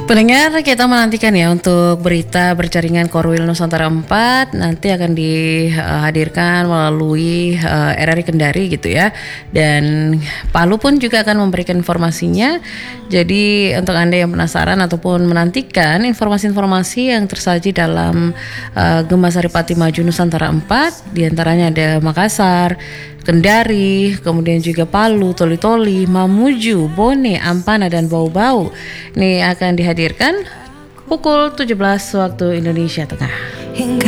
Pendengar, kita menantikan ya untuk berita berjaringan Korwil Nusantara 4 nanti akan dihadirkan melalui RRI Kendari gitu ya. Dan Palu pun juga akan memberikan informasinya. Jadi untuk Anda yang penasaran ataupun menantikan informasi-informasi yang tersaji dalam Gema Saripati Maju Nusantara 4, diantaranya ada Makassar, Kendari, kemudian juga Palu, Toli-Toli, Mamuju, Bone, Ampana, dan Bau-Bau. Ini akan dihadirkan pukul 17 waktu Indonesia Tengah.